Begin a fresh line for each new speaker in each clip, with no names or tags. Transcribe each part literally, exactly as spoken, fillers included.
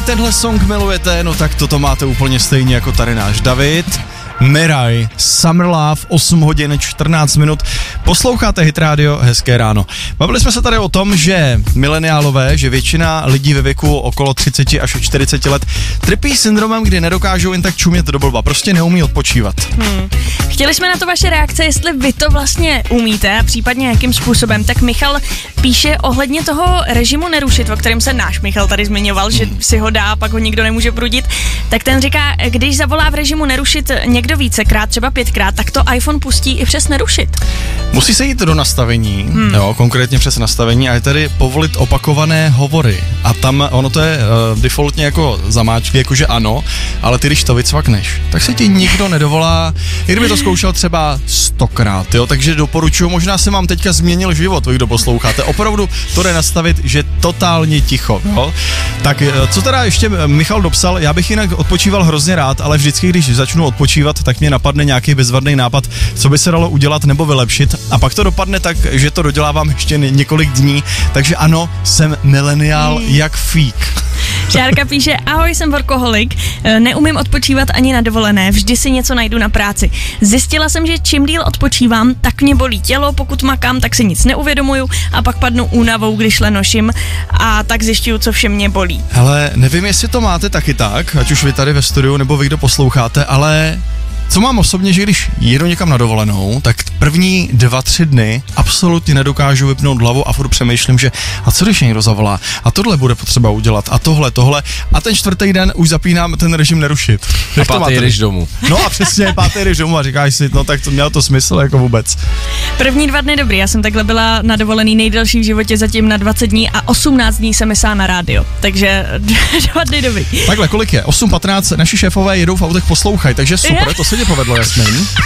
Tenhle song milujete, no tak toto máte úplně stejně jako tady náš David. Mirai, Summer Love, osm hodin čtrnáct minut. Posloucháte Hit Radio, hezké ráno. Bavili jsme se tady o tom, že mileniálové, že většina lidí ve věku okolo třicet až čtyřicet let trpí syndromem, kdy nedokážou jen tak čumět do blba, prostě neumí odpočívat.
Hmm. Chtěli jsme na to vaše reakce, jestli vy to vlastně umíte a případně jakým způsobem. Tak Michal píše ohledně toho režimu nerušit, o kterém se náš Michal tady zmiňoval, hmm. že si ho dá, pak ho nikdo nemůže prudit. Tak ten říká, když zavolá v režimu nerušit někdo vícekrát, třeba pětkrát, tak to iPhone pustí i přes nerušit.
Musí se jít do nastavení, hmm. jo, konkrétně přes nastavení a je tady povolit opakované hovory. A tam ono to je uh, defaultně jako zamáčky, jakože ano, ale ty když to vycvakneš, tak se ti nikdo nedovolá, i kdyby to zkoušel třeba stokrát, jo, takže doporučuji, možná se vám teďka změnil život, vy kdo posloucháte, opravdu to jde nastavit, že totálně ticho, jo. Tak co teda ještě Michal dopsal, já bych jinak odpočíval hrozně rád, ale vždycky, když začnu odpočívat, tak mě napadne nějaký bezvadný nápad, co by se dalo udělat nebo vylepšit a pak to dopadne tak, že to dodělávám ještě několik dní, takže ano, jsem mileniál hmm. jak fík.
Šárka píše, ahoj, jsem workoholik, neumím odpočívat ani na dovolené, vždy si něco najdu na práci. Zjistila jsem, že čím díl odpočívám, tak mě bolí tělo, pokud makám, tak si nic neuvědomuju a pak padnu únavou, když lenoším a tak zjišťuju, co vše mě bolí.
Hele, nevím, jestli to máte taky tak, ať už vy tady ve studiu nebo vy, kdo posloucháte, ale co mám osobně, že když jedu někam na dovolenou, tak první dva, tři dny absolutně nedokážu vypnout hlavu a furt přemýšlím, že a co když někdo zavolá a tohle bude potřeba udělat a tohle, tohle a ten čtvrtý den už zapínám ten režim nerušit.
A pátý jdeš domů.
No a přesně, pátý jdeš domů a říkáš si, no tak to mělo to smysl jako vůbec.
První dva dny dobrý, já jsem takhle byla na dovolený nejdelší v životě zatím na dvacet dní a osmnáct dní jsem myslela na rádio, takže dva dny dobrý.
Takhle, kolik je? osm patnáct, naši šéfové jedou v autech, poslouchají, takže super, je? To se povedlo, jasný.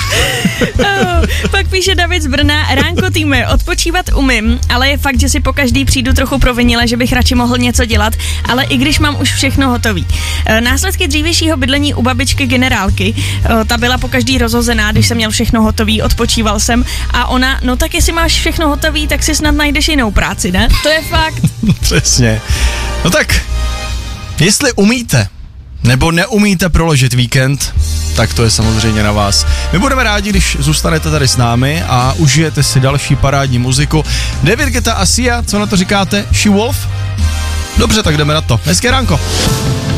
oh, pak píše David z Brna, ránko týmy, odpočívat umím, ale je fakt, že si po každý přijdu trochu provinile, že bych radši mohl něco dělat, ale i když mám už všechno hotový. E, následky dřívějšího bydlení u babičky generálky, e, ta byla po každý rozhozená, když jsem měl všechno hotový, odpočíval jsem a ona, no tak jestli máš všechno hotový, tak si snad najdeš jinou práci, ne? To je fakt.
Přesně. No tak, jestli umíte, nebo neumíte proložit víkend, tak to je samozřejmě na vás. My budeme rádi, když zůstanete tady s námi a užijete si další parádní muziku. David Guetta a Sia, co na to říkáte? She Wolf? Dobře, tak jdeme na to. Hezké ránko.